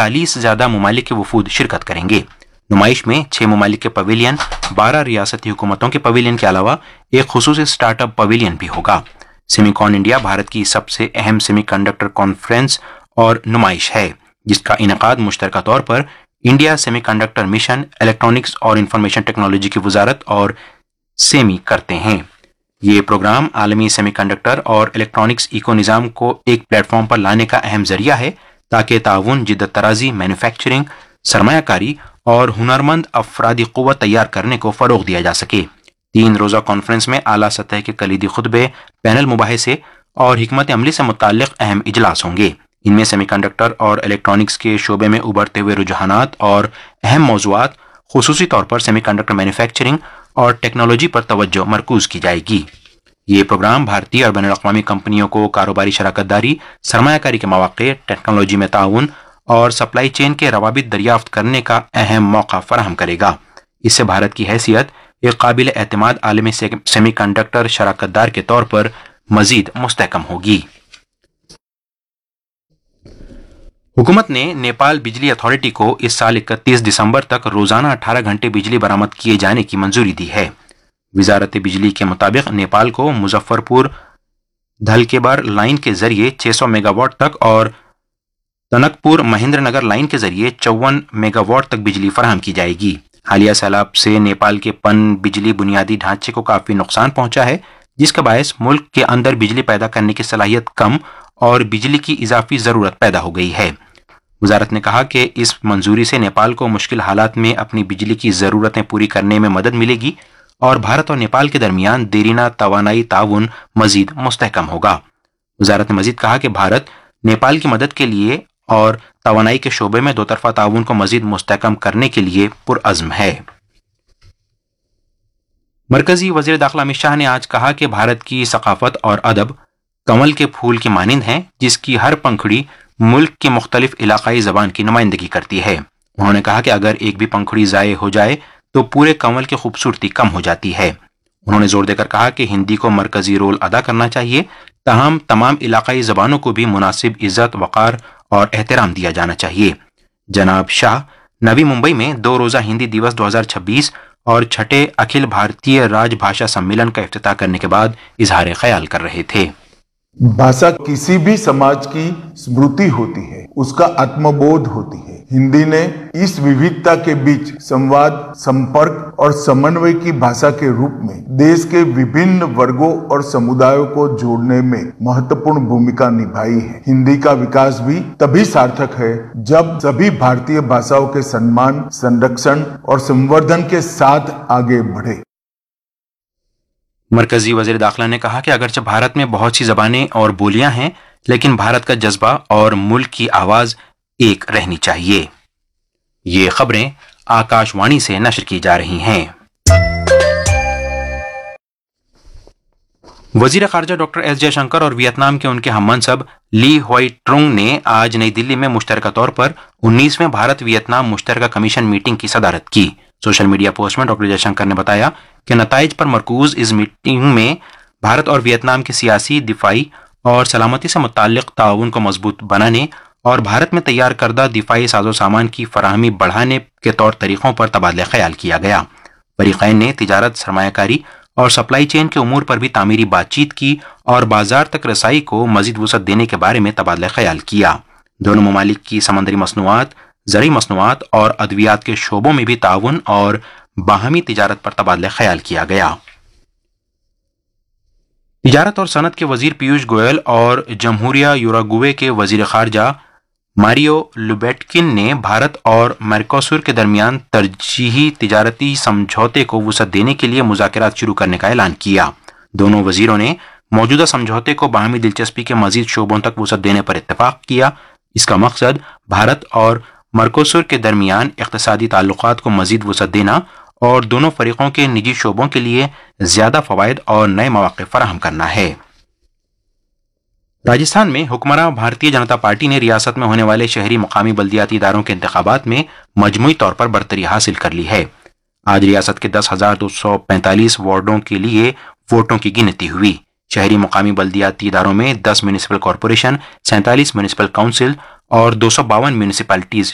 40 سے زیادہ ممالک کے وفود شرکت کریں گے۔ نمائش میں 6 ممالک کے پویلین، 12 ریاستی حکومتوں کے پویلین کے علاوہ ایک خصوصی سٹارٹ اپ پویلین بھی ہوگا۔ سیمی کون انڈیا بھارت کی سب سے اہم سیمی کنڈکٹر کانفرنس اور نمائش ہے، جس کا انعقاد مشترکہ طور پر India semi conductor mission, electronics اور انفارمیشن ٹیکنالوجی کی وزارت اور سیمی کرتے ہیں۔ یہ پروگرام عالمی سیمی کنڈکٹر اور الیکٹرانکس ایکو نظام کو ایک پلیٹ فارم پر لانے کا اہم ذریعہ ہے تاکہ تعاون، جدت طرازی، مینوفیکچرنگ، سرمایہ کاری اور ہنرمند افرادی قوت تیار کرنے کو فروغ دیا جا سکے۔ 3 روزہ کانفرنس میں اعلیٰ سطح کے کلیدی خطبے، پینل مباحثے اور حکمت عملی سے متعلق اہم اجلاس ہوں گے۔ ان میں سیمی کنڈکٹر اور الیکٹرانکس کے شعبے میں ابھرتے ہوئے رجحانات اور اہم موضوعات، خصوصی طور پر سیمی کنڈکٹر مینوفیکچرنگ اور ٹیکنالوجی پر توجہ مرکوز کی جائے گی۔ یہ پروگرام بھارتی اور بین الاقوامی کمپنیوں کو کاروباری شراکت داری، سرمایہ کاری کے مواقع، ٹیکنالوجی میں تعاون اور سپلائی چین کے روابط دریافت کرنے کا اہم موقع فراہم کرے گا۔ اس سے بھارت کی حیثیت ایک قابل اعتماد عالمی سیمی کنڈکٹر شراکت دار کے طور پر مزید مستحکم ہوگی۔ حکومت نے نیپال بجلی اتھارٹی کو اس سال 31 دسمبر تک روزانہ 18 گھنٹے بجلی برآمد کیے جانے کی منظوری دی ہے۔ وزارت بجلی کے مطابق نیپال کو مظفر پور دھلکیبر لائن کے ذریعے 600 میگا واٹ تک اور تنک پور مہندر نگر لائن کے ذریعے 54 میگا واٹ تک بجلی فراہم کی جائے گی۔ حالیہ سیلاب سے نیپال کے پن بجلی بنیادی ڈھانچے کو کافی نقصان پہنچا ہے، جس کا باعث ملک کے اندر بجلی پیدا کرنے کی صلاحیت کم اور بجلی کی اضافی ضرورت پیدا ہو گئی ہے۔ وزارت نے کہا کہ اس منظوری سے نیپال کو مشکل حالات میں اپنی بجلی کی ضرورتیں پوری کرنے میں مدد ملے گی اور بھارت اور نیپال کے درمیان دیرینہ توانائی تعاون مزید مستحکم ہوگا۔ وزارت نے مزید کہا کہ بھارت نیپال کی مدد کے لیے اور توانائی کے شعبے میں 2 طرفہ تعاون کو مزید مستحکم کرنے کے لیے پرعزم ہے۔ مرکزی وزیر داخلہ امت شاہ نے آج کہا کہ بھارت کی ثقافت اور ادب کمل کے پھول کی مانند ہیں، جس کی ہر پنکھڑی ملک کی مختلف علاقائی زبان کی نمائندگی کرتی ہے۔ انہوں نے کہا کہ اگر ایک بھی پنکھڑی ضائع ہو جائے تو پورے کمل کی خوبصورتی کم ہو جاتی ہے۔ انہوں نے زور دے کر کہا کہ ہندی کو مرکزی رول ادا کرنا چاہیے، تاہم تمام علاقائی زبانوں کو بھی مناسب عزت، وقار اور احترام دیا جانا چاہیے۔ جناب شاہ نوی ممبئی میں 2 روزہ ہندی دیوس 2026 اور 6 اکھل بھارتیہ راج بھاشا سمیلن کا افتتاح کرنے کے بعد اظہار خیال کر رہے تھے۔ بھاشا کسی بھی سماج کی اسمرتی ہوتی ہے، اس کا آتم بودھ ہوتی ہے۔ ہندی نے اس ووھتا کے بیچ سمواد، سمپرک اور سمنوے کی بھاشا کے روپ میں دیش کے وبھن ورگوں اور سمودایوں کو جوڑنے میں مہتوپورن بھومکا نبھائی ہے۔ ہندی کا وکاس بھی تبھی سارتھک ہے جب سبھی بھارتیہ بھاشاؤں کے سنمان، سنرکشن اور سموردھن کے ساتھ آگے بڑھے۔ مرکزی وزیر داخلہ نے کہا کہ اگرچہ بھارت میں بہت سی زبانیں اور بولیاں ہیں، لیکن بھارت کا جذبہ اور ملک کی آواز ایک رہنی چاہیے۔ یہ خبریں آکاش وانی سے نشر کی جا رہی ہیں۔ وزیر خارجہ ڈاکٹر ایس جے شنکر اور ویتنام کے ان کے ہم منصب لی ہوئی ٹرونگ نے آج نئی دلی میں مشترکہ طور پر 19ویں بھارت ویتنام مشترکہ کمیشن میٹنگ کی صدارت کی۔ سوشل میڈیا پوسٹ میں ڈاکٹر جے شنکر نے بتایا کہ نتائج پر مرکوز اس میٹنگ میں بھارت اور ویتنام کے سیاسی، دفاعی اور سلامتی سے متعلق تعاون کو مضبوط بنانے اور بھارت میں تیار کردہ دفاعی ساز و سامان کی فراہمی بڑھانے کے طور طریقوں پر تبادلہ خیال کیا گیا۔ فریقین نے تجارت، سرمایہ کاری اور سپلائی چین کے امور پر بھی تعمیری بات چیت کی اور بازار تک رسائی کو مزید وسعت دینے کے بارے میں تبادلہ خیال کیا۔ دونوں ممالک کی سمندری مصنوعات، زرعی مصنوعات اور ادویات کے شعبوں میں بھی تعاون اور باہمی تجارت پر تبادلہ خیال کیا گیا۔ تجارت اور صنعت کے وزیر پیوش گوئل اور جمہوریہ یوراگوے کے وزیر خارجہ ماریو لوبیٹکن نے بھارت اور میرکوسور کے درمیان ترجیحی تجارتی سمجھوتے کو وسعت دینے کے لیے مذاکرات شروع کرنے کا اعلان کیا۔ دونوں وزیروں نے موجودہ سمجھوتے کو باہمی دلچسپی کے مزید شعبوں تک وسعت دینے پر اتفاق کیا۔ اس کا مقصد بھارت اور مرکوسور کے درمیان اقتصادی تعلقات کو مزید وسعت دینا اور دونوں فریقوں کے نجی شعبوں کے لیے زیادہ فوائد اور نئے مواقع فراہم کرنا ہے۔ راجستھان میں حکمراں بھارتیہ جنتا پارٹی نے ریاست میں ہونے والے شہری مقامی بلدیاتی اداروں کے انتخابات میں مجموعی طور پر برتری حاصل کر لی ہے۔ آج ریاست کے 10,245 وارڈوں کے لیے ووٹوں کی گنتی ہوئی۔ شہری مقامی بلدیاتی اداروں میں 10 میونسپل کارپوریشن، 47 میونسپل کونسل اور 252 میونسپلٹیز